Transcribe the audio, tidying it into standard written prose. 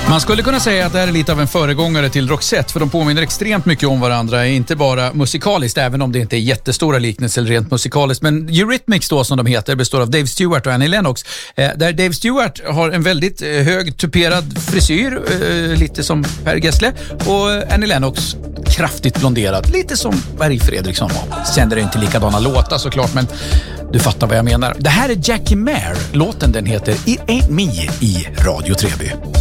Man skulle kunna säga att det här är lite av en föregångare till Roxette, för de påminner extremt mycket om varandra, inte bara musikaliskt, även om det inte är jättestora liknelser rent musikaliskt. Men Eurythmics då, som de heter, består av Dave Stewart och Annie Lennox. Där Dave Stewart har en väldigt hög tuperad frisyr, lite som Per Gessle, och Annie Lennox kraftigt blonderad, lite som Berg Fredriksson var. Sen är det inte likadana låtar såklart, men du fattar vad jag menar. Det här är Jackie Maher. Låten den heter It Ain't Me i Radio Treby.